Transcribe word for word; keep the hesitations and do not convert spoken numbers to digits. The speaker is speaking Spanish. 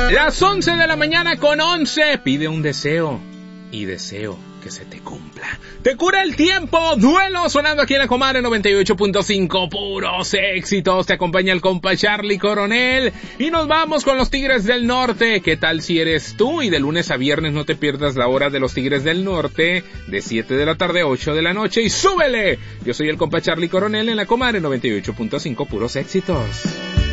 Las once de la mañana con once. Pide un deseo y deseo que se te cumpla. Te cura el tiempo. Duelo sonando aquí en la Comadre noventa y ocho punto cinco. Puros éxitos. Te acompaña el compa Charlie Coronel. Y nos vamos con los Tigres del Norte. ¿Qué tal si eres tú? Y de lunes a viernes no te pierdas la hora de los Tigres del Norte. De siete de la tarde a ocho de la noche. Y súbele. Yo soy el compa Charlie Coronel en la Comadre noventa y ocho punto cinco. Puros éxitos.